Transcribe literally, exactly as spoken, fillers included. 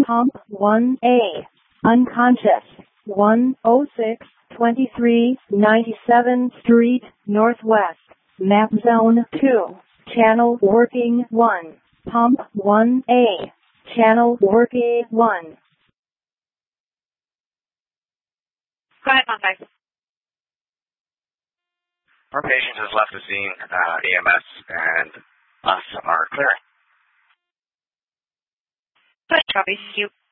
Pump one A. Unconscious. one oh six, twenty-three, ninety-seventh Street, Northwest. Map Zone two. Channel working one. Pump one A. Channel working one. Go ahead, Pump five. Our patient has left the scene. Uh, E M S and us are clearing. Good, copy. Thank you.